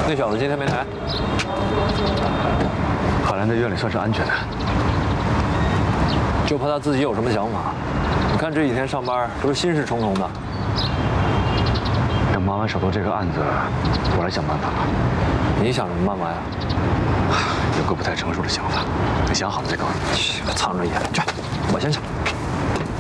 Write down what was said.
那小子今天没来， 海兰在院里算是安全的， 就怕他自己有什么想法。你看这几天上班都是心事重重的。 等忙完手头这个案子，我来想办法。 你想什么办法呀？ 有个不太成熟的想法，等想好了再告诉你。 藏着掖着，去，我先上。